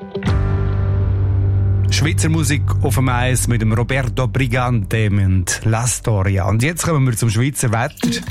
Schweizer Musik auf dem Eis mit dem Roberto Brigante und La Storia. Und jetzt kommen wir zum Schweizer Wetter.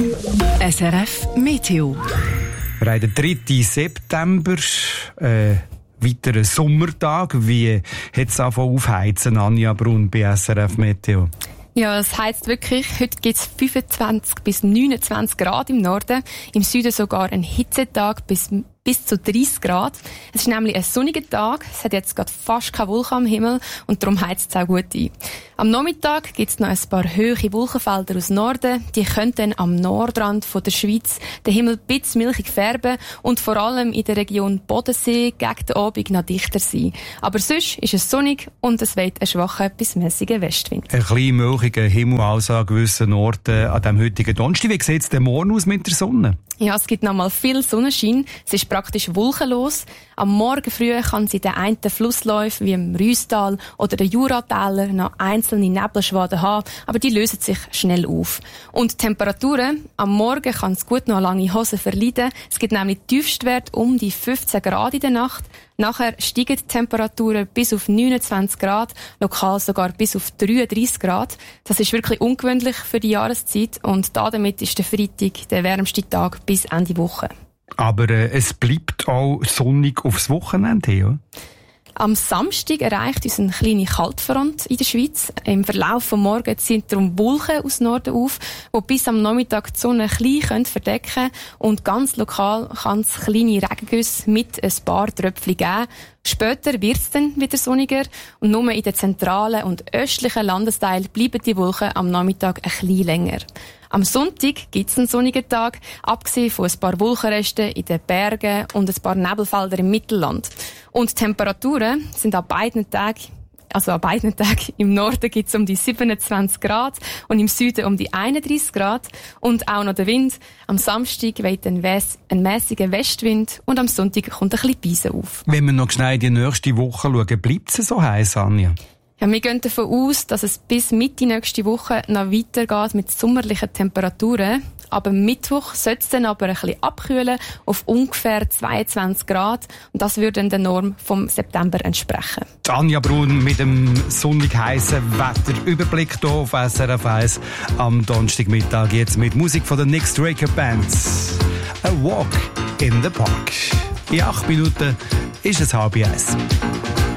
SRF Meteo. Wir haben den 3. September, weiteren Sommertag. Wie hat es angefangen aufheizen, Anja Brun bei SRF Meteo? Ja, es heisst wirklich. Heute gibt es 25 bis 29 Grad im Norden. Im Süden sogar ein Hitzetag bis zu 30 Grad. Es ist nämlich ein sonniger Tag. Es hat jetzt gerade fast keine Wolken am Himmel und darum heizt es auch gut ein. Am Nachmittag gibt es noch ein paar hohe Wolkenfelder aus Norden. Die könnten am Nordrand von der Schweiz den Himmel ein bisschen milchig färben und vor allem in der Region Bodensee gegen den Abend noch dichter sein. Aber sonst ist es sonnig und es weht ein schwacher bis mässiger Westwind. Ein klein milchiger Himmel also an gewissen Orten an diesem heutigen Donnerstag. Wie sieht es denn morgen aus mit der Sonne? Ja, es gibt noch mal viel Sonnenschein. Es ist praktisch wolkenlos. Am Morgen früh kann es in den einen Flussläufen wie im Rüstal oder den Juratäler noch einzelne Nebelschwaden haben, aber die lösen sich schnell auf. Und die Temperaturen, am Morgen kann es gut noch lange Hosen verleiden. Es gibt nämlich Tiefstwert um die 15 Grad in der Nacht. Nachher steigen die Temperaturen bis auf 29 Grad, lokal sogar bis auf 33 Grad. Das ist wirklich ungewöhnlich für die Jahreszeit und damit ist der Freitag der wärmste Tag bis Ende Woche. Aber es bleibt auch sonnig aufs Wochenende, ja? Am Samstag erreicht uns eine kleine Kaltfront in der Schweiz. Im Verlauf des Morgens ziehen darum Wolken aus Norden auf, die bis am Nachmittag die Sonne klein verdecken können. Und ganz lokal kann es kleine Regengüsse mit ein paar Tröpfchen geben. Später wird es dann wieder sonniger und nur in den zentralen und östlichen Landesteilen bleiben die Wolken am Nachmittag ein bisschen länger. Am Sonntag gibt es einen sonnigen Tag, abgesehen von ein paar Wolkenresten in den Bergen und ein paar Nebelfelder im Mittelland. Und die Temperaturen sind an beiden Tagen im Norden gibt es um die 27 Grad und im Süden um die 31 Grad. Und auch noch der Wind. Am Samstag weht ein mäßiger Westwind und am Sonntag kommt ein bisschen Beise auf. Wenn wir noch schnell in die nächste Woche schauen, bleibt es so heiß, Anja? Ja, wir gehen davon aus, dass es bis Mitte nächste Woche noch weitergeht mit sommerlichen Temperaturen. Aber am Mittwoch sollte es dann aber ein bisschen abkühlen auf ungefähr 22 Grad. Und das würde dann der Norm vom September entsprechen. Anja Brun mit dem sonnig heißen Wetterüberblick hier auf SRF 1 am Donnerstagmittag. Jetzt mit Musik von der Nick Straker Bands. A Walk in the Park. In 8 Minuten ist es 12:30.